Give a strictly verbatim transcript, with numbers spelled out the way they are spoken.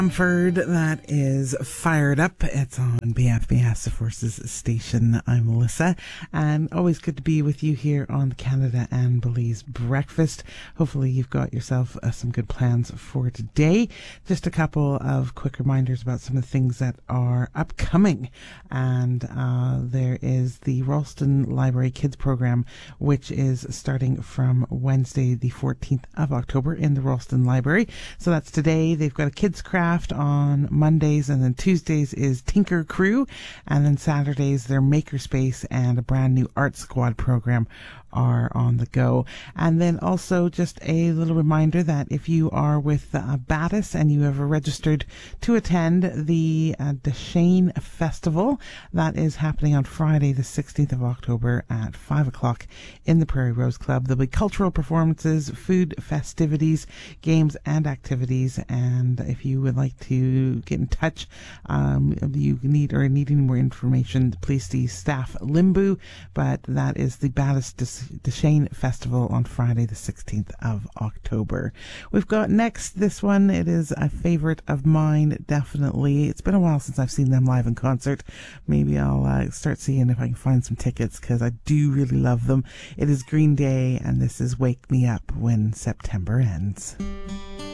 Mumford, that is Fired Up. It's on B F B S, the Forces station. I'm Melissa, and always good to be with you here on the Canada and Belize Breakfast. Hopefully you've got yourself uh, some good plans for today. Just a couple of quick reminders about some of the things that are upcoming. And uh, there is the Ralston Library Kids Program, which is starting from Wednesday the fourteenth of October in the Ralston Library. So that's today. They've got a kids craft on Mondays, and then Tuesdays is Tinker Crew, and then Saturdays their Makerspace and a brand new Art Squad program are on the go. And then also just a little reminder that if you are with uh, Battis and you have registered to attend the uh, Deshane Festival, that is happening on Friday the sixteenth of October at five o'clock in the Prairie Rose Club. There'll be cultural performances, food, festivities, games and activities. And if you would like to get in touch, um, you need or need any more information, please see staff Limbu. But that is the Battis Des- Deshane Festival on Friday the sixteenth of October. We've got next this one. It is a favorite of mine, definitely. It's been a while since I've seen them live in concert. Maybe I'll uh, start seeing if I can find some tickets, because I do really love them. It is Green Day, and this is Wake Me Up When September Ends.